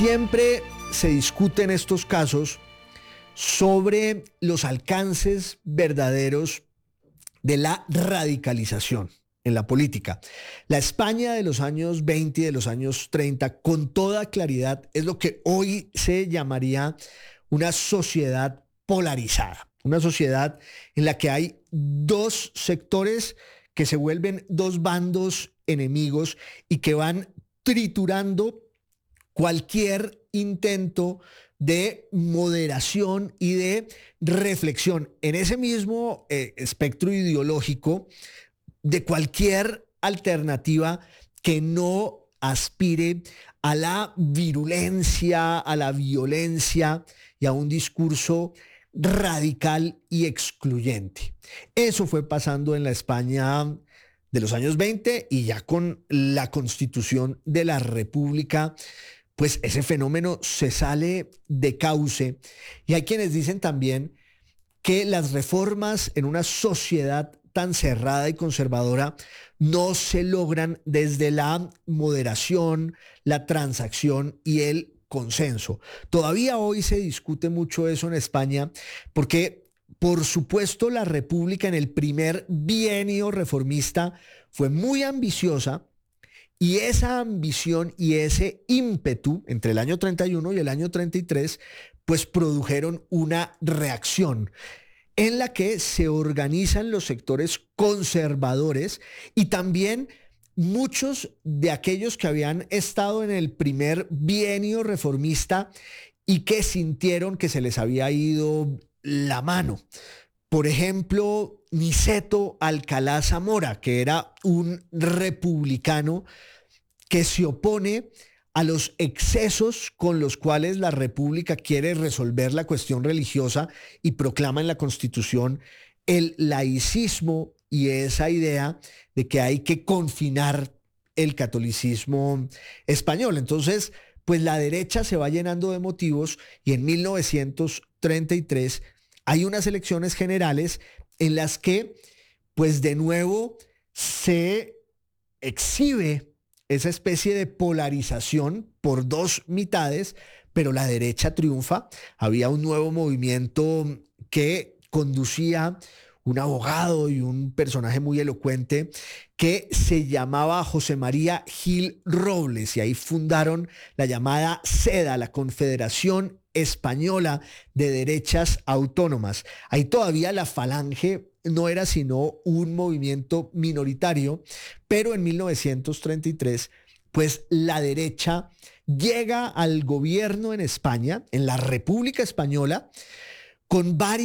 Siempre se discute en estos casos sobre los alcances verdaderos de la radicalización en la política. La España de los años 20 y de los años 30, con toda claridad, es lo que hoy se llamaría una sociedad polarizada, una sociedad en la que hay dos sectores que se vuelven dos bandos enemigos y que van triturando cualquier intento de moderación y de reflexión en ese mismo espectro ideológico de cualquier alternativa que no aspire a la virulencia, a la violencia y a un discurso radical y excluyente. Eso fue pasando en la España de los años 20 y ya con la Constitución de la República, pues ese fenómeno se sale de cauce. Y hay quienes dicen también que las reformas en una sociedad tan cerrada y conservadora no se logran desde la moderación, la transacción y el consenso. Todavía hoy se discute mucho eso en España porque, por supuesto, la República en el primer bienio reformista fue muy ambiciosa. Y esa ambición y ese ímpetu entre el año 31 y el año 33, pues produjeron una reacción en la que se organizan los sectores conservadores y también muchos de aquellos que habían estado en el primer bienio reformista y que sintieron que se les había ido la mano. Por ejemplo, Niceto Alcalá Zamora, que era un republicano que se opone a los excesos con los cuales la República quiere resolver la cuestión religiosa y proclama en la Constitución el laicismo y esa idea de que hay que confinar el catolicismo español. Entonces, pues la derecha se va llenando de motivos y en 1933 hay unas elecciones generales en las que, pues de nuevo, se exhibe esa especie de polarización por dos mitades, pero la derecha triunfa. Había un nuevo movimiento que conducía un abogado y un personaje muy elocuente que se llamaba José María Gil Robles, y ahí fundaron la llamada CEDA, la Confederación Española de Derechas Autónomas. Ahí todavía la Falange no era sino un movimiento minoritario, pero en 1933, pues la derecha llega al gobierno en España, en la República Española, con varios